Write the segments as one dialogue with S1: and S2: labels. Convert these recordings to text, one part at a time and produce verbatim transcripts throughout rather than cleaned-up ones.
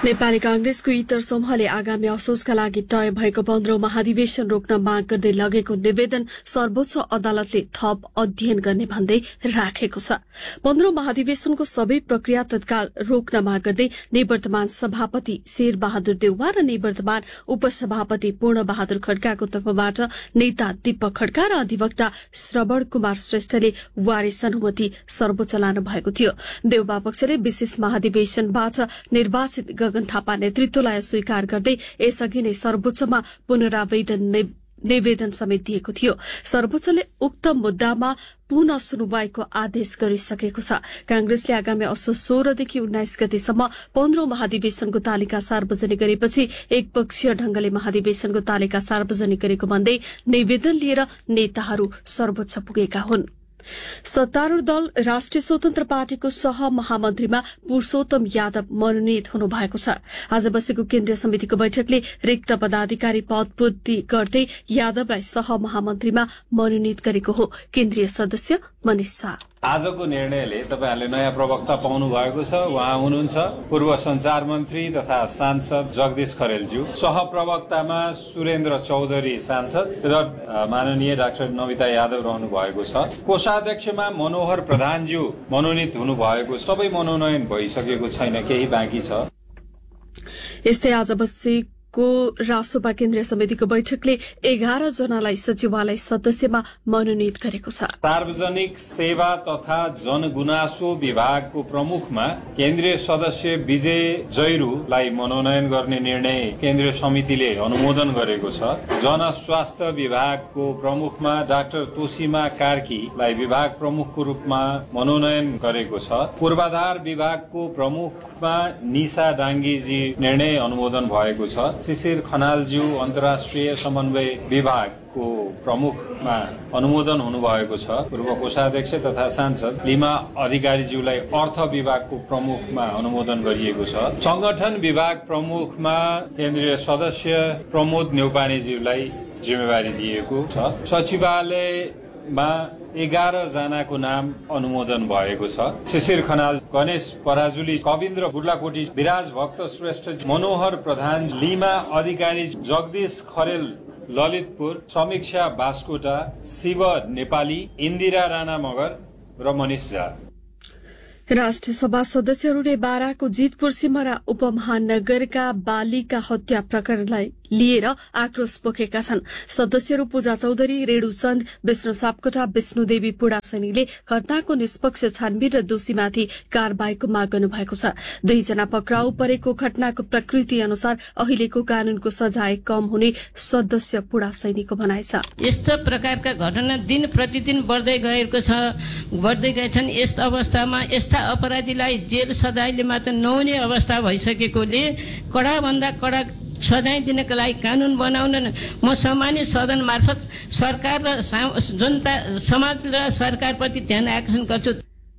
S1: नेपाली कांग्रेसको इतर समूहले आगामी असोजका लागि तय भएको पन्ध्रौं महाधिवेशन रोक्न माग गर्दै लगेको निवेदन सर्वोच्च अदालतले थप अध्ययन गर्ने भन्दै राखेको छ। पन्ध्रौं महाधिवेशनको सबै प्रक्रिया तत्काल रोक्न माग गर्दै निवर्तमान सभापति शेर बहादुर देउवा र निवर्तमान उपसभापति पूर्ण बहादुर खड्काको तर्फबाट नेता दीपक खड्का र अधिवक्ता श्रवण कुमार श्रेष्ठले वारिस अनुमति सर्वोच्च लानु भएको थियो। देउवा पक्षले विशेष महाधिवेशनबाट निर्वाचित गगन थापा नेतृत्वलाई स्वीकार गर्दै यसअघि नै सर्वोच्चमा पुनरावेदन निवेदन समेत दिएको थियो। सर्वोच्चले उक्त मुद्दामा पुनः सुनवाईको आदेश गरिसकेको छ। कांग्रेसले आगामी असोज सोह्रदेखि उन्नाइस गतेसम्म पन्ध्रौं महाधिवेशनको तालिका सार्वजनिक गरेपछि एकपक्षीय ढंगले महाधिवेशनको तालिका सार्वजनिक गरेको भन्दै निवेदन लिएर नेताहरू सर्वोच्च पुगेका हुन्। सत्तारूढ़ दल राष्ट्रिय स्वतन्त्र पार्टीको सह महामन्त्रीमा पुरूषोत्तम यादव मनोनित हुनुभएको छ। आज बसेको केन्द्रीय समितिको बैठकले रिक्त पदाधिकारी पदपूर्ति गर्दै यादवलाई सह महामन्त्रीमा मनोनित गरेको हो। केन्द्रीय सदस्य मनिष शाह
S2: आजको निर्णयले तपाईहरुले नयाँ प्रवक्ता पाउनु भएको छ। उहाँ हुनुहुन्छ पूर्व संचार मन्त्री तथा सांसद जगदीश खरेलज्यू, सहप्रवक्तामा सुरेन्द्र चौधरी सांसद र माननीय डाक्टर नमिता यादव रहनु भएको छ। कोषाध्यक्षमा मनोहर प्रधानज्यू मनोनित हुनु भएको, सबै मनोनयन भइसकेको छैन, केही बाँकी छ।
S1: यस्तै आज बसेको को रासोपा केन्द्रीय समितिको बैठकले एघार जनालाई सचिवालय सदस्यमा मनोनित गरेको छ।
S2: सार्वजनिक सेवा तथा जनगुनासो विभागको प्रमुखमा केन्द्रीय सदस्य विजय जैरूलाई मनोनयन गर्ने निर्णय केन्द्रीय समितिले अनुमोदन गरेको छ। जनस्वास्थ्य विभागको प्रमुखमा डाक्टर तोसीमा कार्कीलाई विभाग प्रमुखको रूपमा मनोनयन गरेको छ। पूर्वाधार विभागको प्रमुखमा निशा डाङ्गीजी निर्णय अनुमोदन भएको छ। शिशिर खनालज्यू अन्तर्राष्ट्रिय समन्वय विभागको प्रमुखमा अनुमोदन हुनुभएको छ। पूर्व कोषाध्यक्ष तथा सांसद लिमा अधिकारीज्यूलाई अर्थ विभागको प्रमुखमा अनुमोदन गरिएको छ। संगठन विभाग प्रमुखमा केन्द्रीय सदस्य प्रमोद न्यौपानेज्यूलाई जिम्मेवारी दिएको छ। सचिवालयमा एघार जनाको नाम अनुमोदन भएको छ। शिशिर खनाल, गणेश पराजुली, कविन्द्र बुर्लाकोटी, विराज भक्त श्रेष्ठ, मनोहर प्रधान, लिमा अधिकारी, जगदीश खरेल ललितपुर, समीक्षा बास्कोटा, शिव नेपाली, इन्दिरा राणा मगर र मनिष झा।
S1: राष्ट्रिय सभा सदस्यहरूले बाराको जितपुर सिमरा उपमहानगरका बालिका हत्या प्रकरणलाई लिएर आक्रोश पोखेका छन्। सदस्यहरू पूजा चौधरी, रेणु चन्द, विष्णु सापकोटा, विष्णुदेवी पुडासैनीले घटनाको निष्पक्ष छानबिन र दोषीमाथि कारबाहीको माग गर्नुभएको छ। दुईजना पक्राउ परेको घटनाको प्रकृति अनुसार अहिलेको कानूनको सजाय कम हुने सदस्य पुडासैनीको भनाइ छ।
S3: यस्ता प्रकारका घटना दिन प्रतिदिन बढ्दै गएको छ बढ्दै गएछन्। यस अवस्थामा यस्ता अपराधीलाई जेल सजायले मात्र नहुने अवस्था भइसकेकोले कडा भन्दा कडा सजाय दिनका लागि कानून बनाउन म सामान्य सदन मार्फत सरकार र जनता समाज र सरकारप्रति ध्यान आकर्षण गर्छु।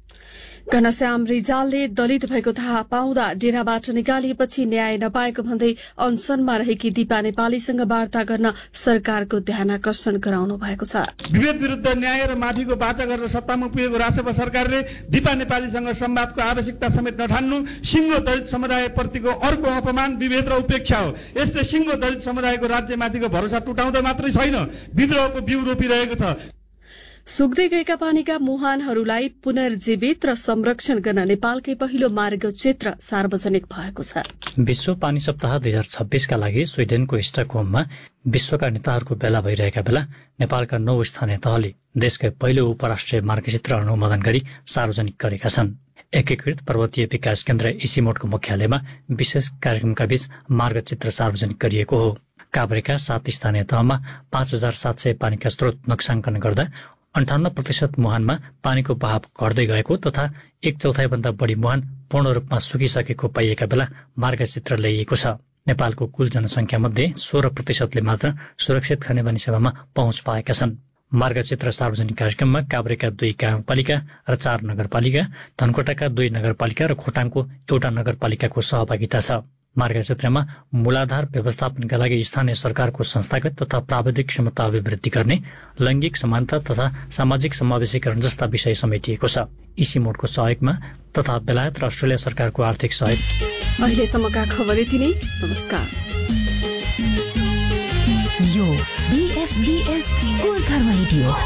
S1: घनश्याम रिजालले दलित भएको थाहा पाउँदा डेराबाट निकालिएपछि न्याय नपाएको भन्दै अनसनमा रहेकी दिपा नेपालीसँग वार्ता गर्न सरकारको ध्यान आकर्षण गराउनु भएको छ।
S4: विभेद विरुद्ध न्याय र माफीको वाचा गरेर सत्तामा पुगेको राष्ट्रपा सरकारले दिपा नेपालीसँग संवादको आवश्यकता समेत नठान्नु सिङ्गो दलित समुदायप्रतिको अर्को अपमान, विभेद र उपेक्षा हो। यसले सिङ्गो दलित समुदायको राज्यमाथिको भरोसा टुटाउँदा मात्रै छैन, विद्रोहको बिउ रोपिरहेको छ।
S1: सुक्दै गएका पानीका मुहानहरूलाई पुनर्जीवित र संरक्षण गर्न नेपालकै पहिलो मार्ग चित्र सार्वजनिक भएको छ।
S5: विश्व पानी सप्ताह दुई हजार छब्बीसका लागि स्विडेनको स्टकहोममा विश्वका नेताहरूको भेला भइरहेका बेला नेपालका नौ स्थानीय तहले देशकै पहिलो उपराष्ट्रिय मार्गचित्र अनुमोदन गरी सार्वजनिक गरेका छन्। एकीकृत पर्वतीय विकास केन्द्र इसिमोटको मुख्यालयमा विशेष कार्यक्रमका बीच मार्गचित्र सार्वजनिक गरिएको हो। काभ्रेका सात स्थानीय तहमा पाँच हजार सात सय पानीका स्रोत नोक्साङ्कन गर्दा अन्ठाउन्न प्रतिशत मुहानमा पानीको बहाव घट्दै गएको तथा एक चौथाई भन्दा बढी मुहान पूर्ण रूपमा सुकिसकेको पाइएका बेला मार्गचित्र ल्याइएको छ। नेपालको कुल जनसंख्या मध्ये सोह्र प्रतिशतले मात्र सुरक्षित खानेपानी सेवामा पहुँच पाएका छन्। मार्गचित्र सार्वजनिक कार्यक्रममा काभ्रेका दुई गाउँपालिका र चार नगरपालिका, धनकोटाका दुई नगरपालिका र खोटाङको एउटा नगरपालिकाको सहभागिता छ। मार्गचित्रमा मूलाधार व्यवस्थापनका लागि स्थानीय सरकारको संस्थागत तथा प्राविधिक क्षमता अभिवृद्धि गर्ने, लैंगिक समानता तथा सामाजिक समावेशीकरण जस्ता विषय समेटिएको छ। इसिमोटको सहयोगमा तथा बेलायत र अस्ट्रेलिया सरकारको आर्थिक सहयोग
S1: अहिलेसम्मका खबर यति नै। नमस्कार।
S6: यो बीएफबीएस गोर्खा रेडियो